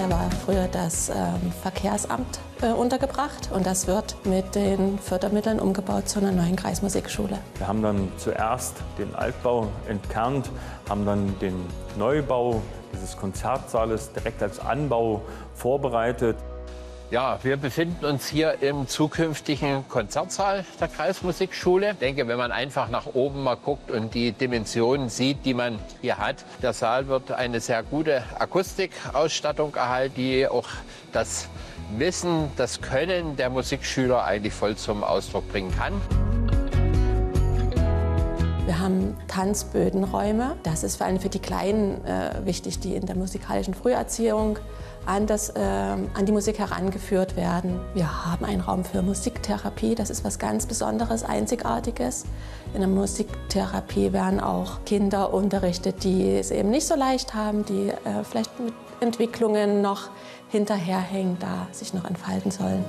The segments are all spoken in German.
Da war früher das Verkehrsamt untergebracht und das wird mit den Fördermitteln umgebaut zu einer neuen Kreismusikschule. Wir haben dann zuerst den Altbau entkernt, haben dann den Neubau dieses Konzertsaales direkt als Anbau vorbereitet. Ja, wir befinden uns hier im zukünftigen Konzertsaal der Kreismusikschule. Ich denke, wenn man einfach nach oben mal guckt und die Dimensionen sieht, die man hier hat, der Saal wird eine sehr gute Akustikausstattung erhalten, die auch das Wissen, das Können der Musikschüler eigentlich voll zum Ausdruck bringen kann. Wir haben Tanzbödenräume. Das ist vor allem für die Kleinen wichtig, die in der musikalischen Früherziehung an die Musik herangeführt werden. Wir haben einen Raum für Musiktherapie. Das ist was ganz Besonderes, Einzigartiges. In der Musiktherapie werden auch Kinder unterrichtet, die es eben nicht so leicht haben, die vielleicht mit Entwicklungen noch hinterherhängen, da sich noch entfalten sollen.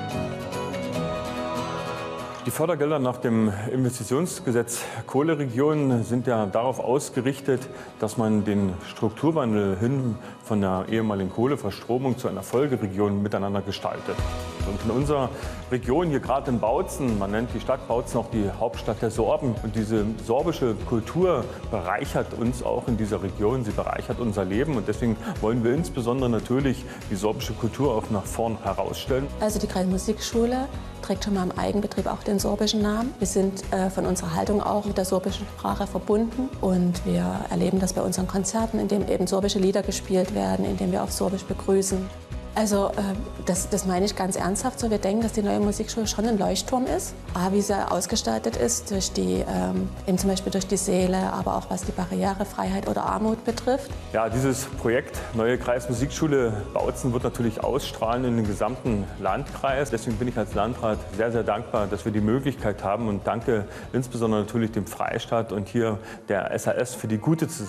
Die Fördergelder nach dem Investitionsgesetz Kohleregion sind ja darauf ausgerichtet, dass man den Strukturwandel hin von der ehemaligen Kohleverstromung zu einer Folgeregion miteinander gestaltet. Und in unserer Region, hier gerade in Bautzen, man nennt die Stadt Bautzen auch die Hauptstadt der Sorben. Und diese sorbische Kultur bereichert uns auch in dieser Region, sie bereichert unser Leben. Und deswegen wollen wir insbesondere natürlich die sorbische Kultur auch nach vorn herausstellen. Also die Kreismusikschule trägt schon mal im Eigenbetrieb auch den sorbischen Namen. Wir sind von unserer Haltung auch mit der sorbischen Sprache verbunden. Und wir erleben das bei unseren Konzerten, in denen eben sorbische Lieder gespielt werden, in denen wir auf Sorbisch begrüßen. Also das meine ich ganz ernsthaft so. Wir denken, dass die neue Musikschule schon ein Leuchtturm ist. A, wie sie ausgestaltet ist, durch eben zum Beispiel durch die Seele, aber auch was die Barrierefreiheit oder Armut betrifft. Ja, dieses Projekt Neue Kreismusikschule Bautzen wird natürlich ausstrahlen in den gesamten Landkreis. Deswegen bin ich als Landrat sehr, sehr dankbar, dass wir die Möglichkeit haben und danke insbesondere natürlich dem Freistaat und hier der SAS für die gute Zusammenarbeit.